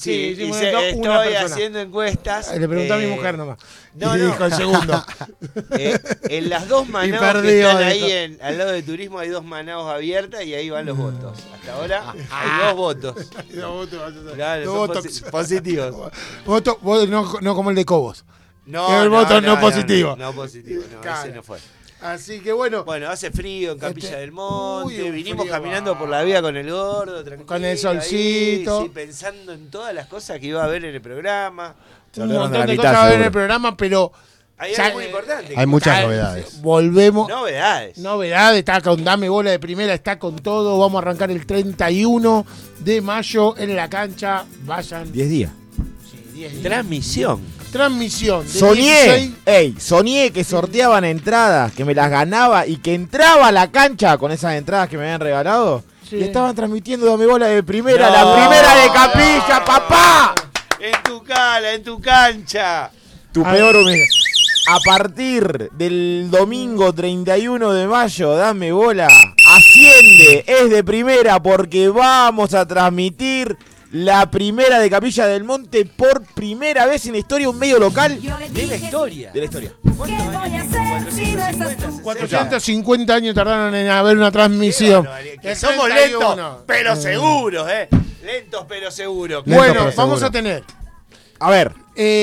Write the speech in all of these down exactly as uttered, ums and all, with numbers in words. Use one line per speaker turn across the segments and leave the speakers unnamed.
Sí,
sí,
y
una
se,
persona.
estoy haciendo encuestas.
Le pregunté
eh,
a mi mujer nomás.
No,
y
no.
dijo el segundo.
Eh, en las dos manaos
perdió,
que están ahí
dijo.
en, al lado de turismo hay dos manaos abiertas y ahí van los votos. Hasta ahora hay dos votos.
Dos votos,
Claro,
dos
son
votos.
posi- positivos.
Voto, voto no, no como el de Cobos.
No,
El
no,
voto no
no,
positivo.
No, no positivo, no,
Claro.
ese no fue.
Así que bueno.
Bueno, hace frío en Capilla
Este-
del Monte,
Uy, un
vinimos
frío
caminando
va.
por la vía con el gordo, tranquilo.
Con el solcito.
ahí, sí, pensando en todas las cosas que iba a haber en el programa.
Un
hablaron
montón
de
de
la
cosas
mitad,
a ver en el
seguro.
programa, pero.
Hay
ya,
algo muy
eh,
importante.
Hay muchas
ya,
novedades.
Volvemos.
Novedades.
Novedades, está con Dame Bola de Primera, está con todo. Vamos a arrancar el treinta y uno de mayo en la cancha. Vayan.
diez días.
Sí, diez días.
Transmisión.
Transmisión. de
Soñé,
dieciséis.
ey, soñé que sorteaban entradas, que me las ganaba y que entraba a la cancha con esas entradas que me habían regalado.
Sí.
Y estaban transmitiendo Dame Bola de Primera,
No,
la primera de Capilla,
no.
papá.
En tu cala, en tu cancha.
Tu
Ah.
peor humilla- A partir del domingo treinta y uno de mayo, Dame Bola, asciende, es de primera porque vamos a transmitir la primera de Capilla del Monte por primera vez en la historia, un medio local
De la historia.
de la historia.
¿Cuántos años tiene?
cuatrocientos cincuenta años tardaron en haber una transmisión.
Que somos
treinta y uno.
lentos, pero seguros, ¿eh? Lentos, pero seguros.
Lento,
Bueno,
pero
vamos
seguro.
a tener
A ver,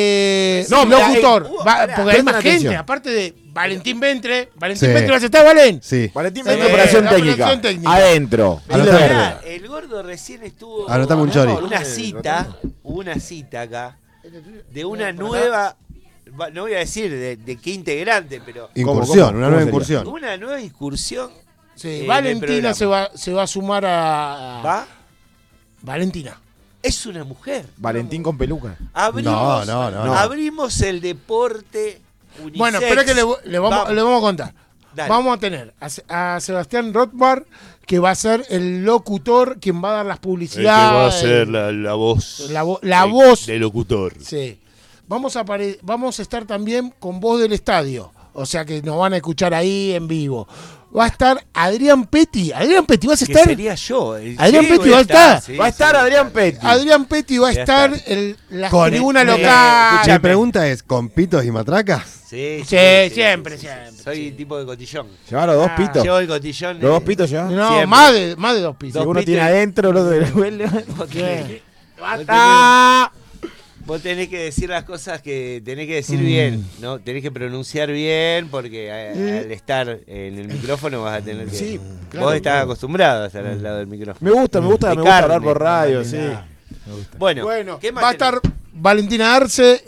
eh,
No, mira,
locutor,
eh, uh,
va-
pará,
porque hay más
presten
gente,
atención.
aparte de Valentín Ventre. Valentín
Sí.
Ventre, ¿vas a estar, Valen?
Sí.
Valentín
Sí,
Ventre, operación
la
técnica.
operación técnica.
Adentro.
A lo
Hilda
verde.
Verde.
Mirá, el gordo recién estuvo.
Anotame un chori.
Una cita, una cita acá, de una nueva. va- No voy a decir de, de qué integrante, pero.
Incursión,
cómo?
una
¿Cómo
nueva
sería?
incursión.
Una nueva incursión.
Sí,
en el
Valentina
programa.
se va, se va a sumar a.
¿Va?
Valentina.
Es una mujer.
Valentín con peluca.
Abrimos,
No, no, no, no.
abrimos el deporte unisex.
Bueno, espera que le, le vamos,
Vamos.
le vamos a contar.
Dale.
Vamos a tener a, Se- a Sebastián Rothbard, que va a ser el locutor, quien va a dar las publicidades.
la, la voz.
La vo- la voz.
del locutor.
Sí. Vamos a, apare- vamos a estar también con voz del estadio. O sea que nos van a escuchar ahí en vivo. Va a estar Adrián Petty. Adrián Petty, ¿vas a
Que
estar?
sería yo. eh,
Adrián
sí,
Petty
voy
va a estar.
sí,
Va a estar
sí.
Adrián Petty.
Adrián Petty va a
Voy a
estar
estar.
en la
Con-
tribuna
eh,
local.
escucha,
Mi pregunta es, ¿con pitos y matracas?
Sí,
Sí, siempre, siempre,
Soy
sí.
tipo de cotillón.
Lleva los dos
Ah,
pitos.
Llevo el cotillón.
Los dos
eh,
pitos lleva.
No,
Siempre.
más de, más de dos pisos.
Dos
Uno
pitos
tiene
y-
adentro, el otro de la huele.
Vos
Bien.
tenés,
¡Basta!
vos tenés que decir las cosas que tenés que
Mm.
decir bien, ¿no? Tenés que pronunciar bien porque a-
Eh.
al estar en el micrófono vas a tener que...
Sí, claro,
vos estás
claro.
acostumbrado a estar al lado del micrófono.
Me gusta, me gusta,
De
me gusta
carne,
hablar por radio, sí.
nada. Bueno,
Bueno,
¿qué más
va a
tenés?
estar Valentina Arce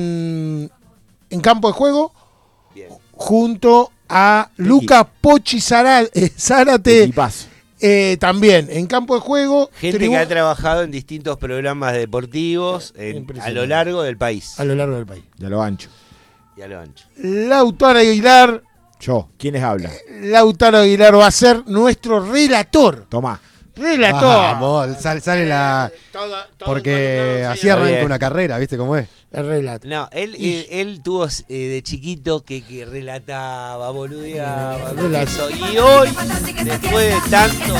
en, en campo de juego
Bien.
junto a Luca Pochi Zara- eh, Zárate.
Equipazo.
Eh, también en campo de juego.
Gente
tribu-
que ha trabajado en distintos programas deportivos en- a
Impresionante.
lo largo del país
a lo largo del país.
Ya lo ancho.
y a lo ancho.
Lautaro Aguilar.
Yo. ¿Quiénes hablan?
Lautaro Aguilar va a ser nuestro relator.
Tomá.
Relator.
Vamos, sale, sale la...
Todo- todo
Porque
el-
así
Está
arranca
bien.
una carrera, ¿viste cómo es?
El relato.
No, él,
Y-
él, él tuvo eh, de chiquito que, que relataba, boludeaba,
Relato.
eso. Y hoy, después de tantos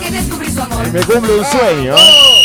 años,
Me cumple un sueño.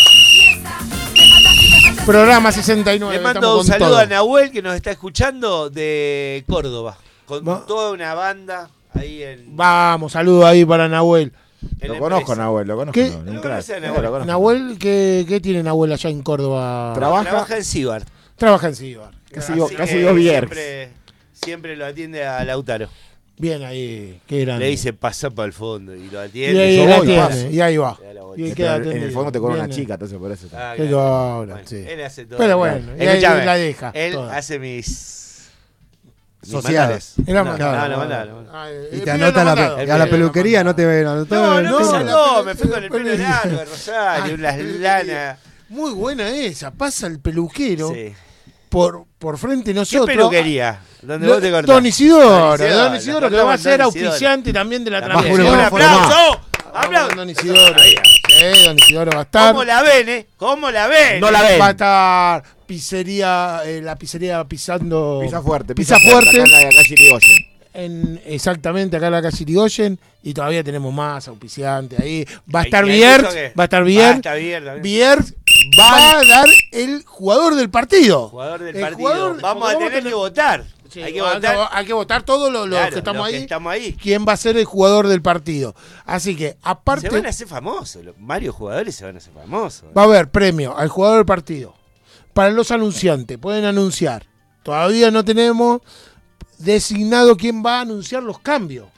Programa sesenta y nueve.
le mando
estamos
un
con
saludo
todo.
a Nahuel que nos está escuchando de Córdoba, con
Va-
toda una banda ahí en,
Vamos, saludo ahí para Nahuel.
Lo
en la
conozco,
empresa.
Nahuel, lo conozco.
¿Qué?
no, un
¿Lo
crack.
conoce a
Sí,
Nahuel?
lo conozco.
Nahuel, ¿qué, qué tiene Nahuel allá en Córdoba?
Trabaja.
Trabaja en Cibar.
Trabaja en Cibar.
Casi,
Así
do- casi
que
dos viernes.
Siempre, siempre lo atiende a Lautaro.
Bien ahí, qué grande.
Le dice pasa para el fondo y lo
y
atiende.
ahí,
yo
la
voy,
tiene,
paso.
y ahí va.
Le da la
Y
vuelta.
ahí
Pero
queda
en el
atendido.
fondo te cobra una
Bien.
chica, entonces por eso.
Ah,
Qué
claro.
cobra,
Bueno,
sí.
Él hace todo.
Pero bueno, y ahí
Escuchame,
la deja.
Él
toda.
hace mis. mis
Sociales.
mandados.
Era
no,
mandado.
no, no, mandalo, mandalo.
Ay,
Y
eh,
te
bien
anota a la,
mandado.
pe-
El
a la
bien
peluquería, no te ven.
No, no,
no,
me
la
sacó,
pelu-
me fui con el pelo
pelu-
largo de Rosario,
Ah,
unas lanas.
Muy buena esa. Pasa el peluquero
Sí.
por, por frente de
¿Qué
nosotros.
peluquería? ¿Dónde
Lo-
vos te cortás?
Don Isidoro,
Don Isidoro,
Don
la
Isidoro, que va a
cortamos
ser
Don Isidoro.
auspiciante también de la
La
transmisión.
más
¡Un
una
aplauso!
Vamos,
¡Aplauso!
Don Isidoro. Sí, Don Isidoro va a estar.
¿Cómo la ven, eh? ¿Cómo la ven?
No la ven.
Va a estar pizzería, eh, la pizzería pisando.
Pisa fuerte,
Pisa fuerte.
Acá en la calle Irigoyen.
En, exactamente, acá en la calle Irigoyen. Y todavía tenemos más auspiciantes ahí. Va a estar
¿Y hay
Biert.
mucho que-
Va a estar
Va a
Biert.
estar Biert también.
Biert va a dar el jugador del partido.
Jugador del
El
partido.
jugador-
vamos
porque
a
vamos a
tener
tener-
que votar.
Sí,
hay que
hay,
votar.
que, hay que votar todos los, los
Claro,
que estamos
los que
ahí.
estamos ahí.
¿Quién va a ser el jugador del partido? Así que,
Se
aparte,
van a hacer famosos. los- Varios jugadores se van a hacer famosos.
va a haber premio al jugador del partido. Para los anunciantes, pueden anunciar. Todavía no tenemos designado quién va a anunciar los cambios.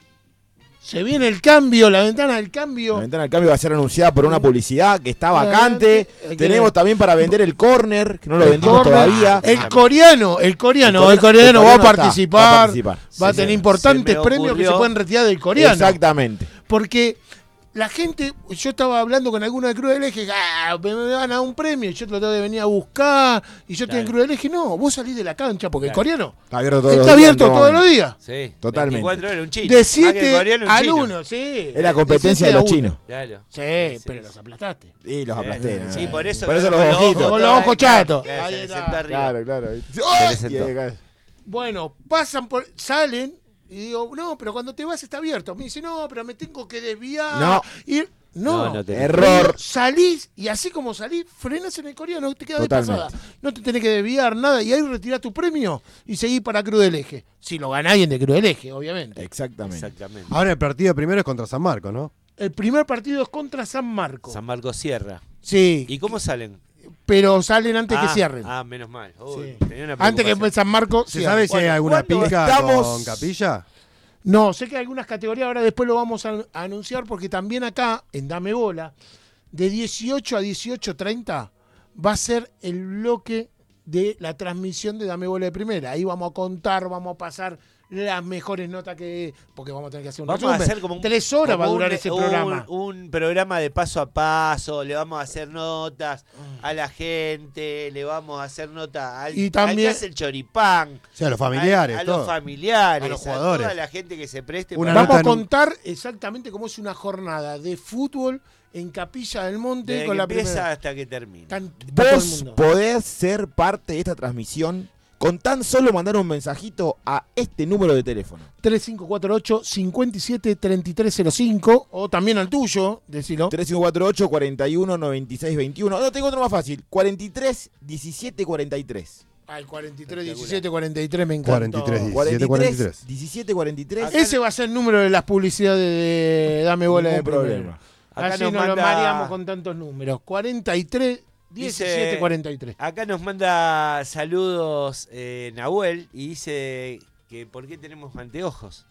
Se viene el cambio, la ventana del cambio.
La ventana del cambio va a ser anunciada por una publicidad que está
Adelante.
vacante.
Hay que
Tenemos
ver.
también para vender el corner, que no lo
El
vendimos
corner,
todavía.
El coreano, el coreano,
El
el
coreano-
coreano,
el
va, a
coreano está,
participar,
va a participar.
va a
Sí,
tener
sí.
importantes
Se me
premios que
ocurrió-
se pueden retirar del coreano.
Exactamente.
Porque la gente, yo estaba hablando con alguno de Cruz del Eje, ah, me me van a dar un premio, y yo te lo tengo que venir a buscar, y yo estoy en
Claro.
Cruz del Eje, no, vos salís de la cancha, porque
Claro.
el coreano
Está abierto todos los
está
días,
abierto
no,
todos los días.
Sí,
Totalmente.
veinticuatro horas, un chino.
De
Más que el
siete
coreano, un
al
chino.
uno, sí.
Es la competencia de
siete a
los
uno.
chinos.
Claro.
Sí,
Sí,
pero
sí.
los aplastaste.
Y los aplasté. ¿no?
Sí, por eso.
Por eso los
con
ojitos.
Con los ojos chatos.
Claro,
Ahí
se le
está.
sentó arriba.
Claro, claro.
le sentó.
Y ahí-
Bueno, pasan por, salen, y digo, no, pero cuando te vas está abierto. Me dice, no, pero me tengo que desviar.
No.
Ir. No,
No, no te-
Error.
Salís y así como salís, frenás en el coreano, no te quedas de
Totalmente.
pasada. No te tenés que desviar nada y ahí retirás tu premio y seguís para Cruz del Eje. Si lo gana alguien de Cruz del Eje, obviamente.
Exactamente.
Exactamente.
Ahora el partido primero es contra San Marcos, ¿no?
El primer partido es contra San Marcos.
San Marcos Sierra.
Sí,
¿Y cómo salen?
pero salen antes
ah,
que cierren.
Ah, menos mal. Uy,
Sí.
tenía una
Antes que
preocupación.
San Marcos
¿Se
cierre.
sabe si hay
Bueno,
alguna
¿cuándo
pica
estamos?
con Capilla?
No, sé que hay algunas categorías, ahora después lo vamos a, a anunciar porque también acá, en Dame Bola, de dieciocho a dieciocho treinta va a ser el bloque de la transmisión de Dame Bola de Primera. Ahí vamos a contar, vamos a pasar las mejores notas que... Porque vamos a tener que hacer un
Vamos a
resumen.
hacer como un,
Tres horas
como
va a durar
un-
ese
un-
programa.
Un programa de paso a paso, le vamos a hacer notas a la gente, le vamos a hacer notas al,
Y
al
también-
que hace el choripán.
O sea, los familiares,
a, a
todo.
los familiares,
A los jugadores.
toda la gente que se preste.
Una
para-
Vamos a
nota en un-
contar exactamente cómo es una jornada de fútbol en Capilla del Monte
desde
con
que
la
empieza
primera.
hasta que termina.
Tan- está todo el
Vos
mundo.
podés ser parte de esta transmisión con tan solo mandar un mensajito a este número de teléfono.
tres cinco cuatro ocho, cinco siete, tres tres cero cinco o también al tuyo, decilo.
tres cinco cuatro ocho, cuarenta y uno, noventa y seis, veintiuno. No, tengo otro más fácil. cuarenta y tres, diecisiete, cuarenta y tres.
Al cuarenta y tres, diecisiete, cuarenta y tres me encantó.
cuarenta y tres, diecisiete, cuarenta y
cuarenta y tres,
tres.
diecisiete, cuarenta y tres.
Ese va a ser el número de las publicidades de Dame Bola de
Ningún
Primera.
problema.
Acá
Así
nos
no lo
manda-
mareamos con tantos números. cuarenta y tres, diecisiete,
Dice-
cuarenta y tres.
Acá nos manda saludos eh, Nahuel y dice que por qué tenemos anteojos.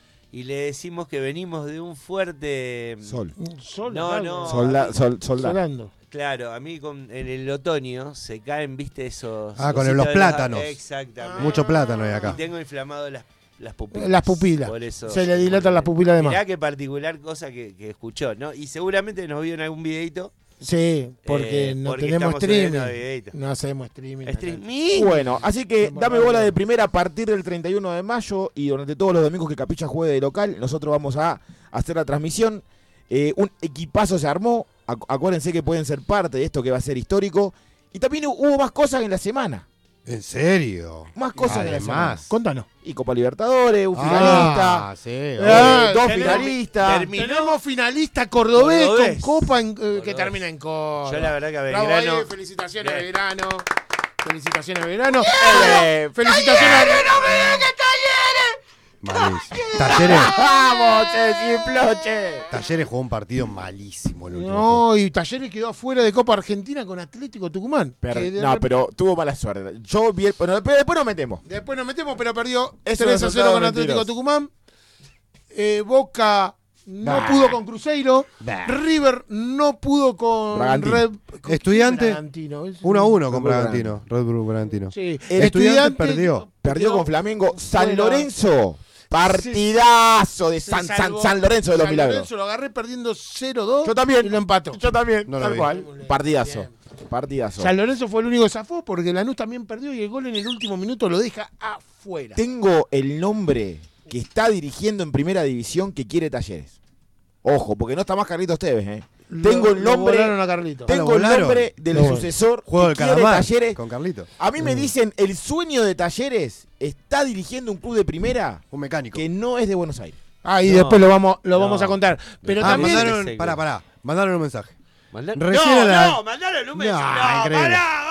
Y le decimos que venimos de un fuerte
Sol.
Sol,
No,
acá,
no.
Solda, sol, soldado.
Solando.
Claro, a mí con, en el otoño se caen, viste, esos...
Ah, con
cositos
los
de
plátanos.
Exactamente.
Mucho plátano hay
Y
acá.
tengo inflamado las, las pupilas.
Las pupilas.
Por eso.
Se le dilatan las pupilas de más.
Mirá qué particular cosa que, que escuchó, ¿no? Y seguramente nos vio en algún videito.
Sí, porque
Eh,
no
porque
tenemos
estamos subiendo
streaming.
videitos.
No hacemos streaming. acá.
Stream.
Bueno, así que
Vamos
dame
a
bola
darle.
de primera a partir del treinta y uno de mayo y durante todos los domingos que Capilla juegue de local, nosotros vamos a hacer la transmisión. Eh, un equipazo se armó, Acu- acuérdense que pueden ser parte de esto que va a ser histórico. Y también hu- hubo más cosas en la semana,
¿En serio?
más cosas en la semana.
Además.
Contanos.
Y Copa Libertadores, un finalista,
Ah, sí.
eh,
Ah,
dos
tenemos-
finalistas.
terminó-
Tenemos finalista cordobés,
Cordobés.
con Copa en- eh, que
Cordobés.
termina en Córdoba.
Yo la verdad que a
Bravo
Belgrano...
ahí, felicitaciones a
Bien.
Belgrano. Felicitaciones a Belgrano.
Eh,
Felicitaciones a
Malísimo. Talleres,
¡Vamos, Chiploche!
Talleres jugó un partido malísimo el último.
No, y Talleres quedó afuera de Copa Argentina con Atlético Tucumán.
Per-
que de
no,
rep-
pero tuvo mala suerte. Yo vi el. Bueno, pero después nos metemos.
Después nos metemos, pero perdió
Eso
tres a
es
cero con
resultado
Atlético
mentiroso.
Tucumán. Eh, Boca no
Bah.
pudo con Cruzeiro.
Bah.
River no pudo con
Bragantino.
Red- con
Estudiante,
Bragantino. Es-
uno a uno con
Red Bull
Bragantino. Red Bull Bragantino.
Sí.
El
Estudiante perdió.
Perdió con Flamengo. San
Bueno.
Lorenzo. Partidazo de
Se
San, San,
salvó.
San Lorenzo de los
San
Milagros.
Lorenzo lo agarré perdiendo cero dos.
Yo también.
Y lo empató.
Yo también.
No lo
tal
vi.
cual.
Muy bien.
Partidazo.
Bien.
Partidazo.
San Lorenzo fue el único que zafó porque Lanús también perdió y el gol en el último minuto lo deja afuera.
Tengo el nombre que está dirigiendo en primera división que quiere Talleres. Ojo, porque no está más Carlitos Tevez, ¿eh?
Lo-
Tengo el
lo
nombre.
volaron a Carlito.
Ah, lo
Tengo el
volaron.
nombre del
Lo-
sucesor
Juego
que
del
quiere
calamar
Talleres.
con Carlito.
A mí me dicen, el sueño de Talleres está dirigiendo un club de primera
Un mecánico.
que no es de Buenos Aires.
Ah, y
No,
después lo vamos, lo
no.
vamos a contar. Pero
Ah,
también.
mandaron,
Ese-
pará, pará. Mandaron un mensaje.
Mandar-
Recién
no,
a la-
no, mandaron un mensaje.
No,
No,
increíble.
pará,